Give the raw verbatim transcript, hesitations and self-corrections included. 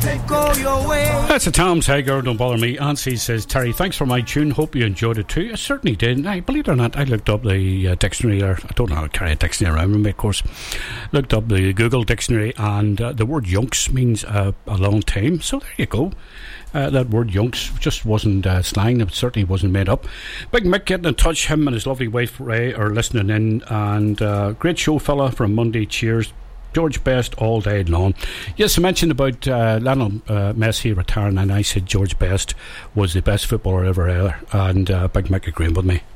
Go your way. That's a Tom Tiger, Don't Bother Me. Ansi says, Terry, thanks for my tune. Hope you enjoyed it too. I certainly did. I believe it or not, I looked up the uh, dictionary, or I don't know how to carry a dictionary around with me, of course. Looked up the Google dictionary, and uh, the word yonks means uh, a long time. So there you go. Uh, that word yonks just wasn't uh, slang. It certainly wasn't made up. Big Mick getting in touch. Him and his lovely wife Ray are listening in, and uh, great show, fella, from Monday. Cheers. George Best all day long. Yes, I mentioned about uh, Lionel uh, Messi retiring, and I said George Best was the best footballer ever, ever and uh, Big Mick agreeing with me.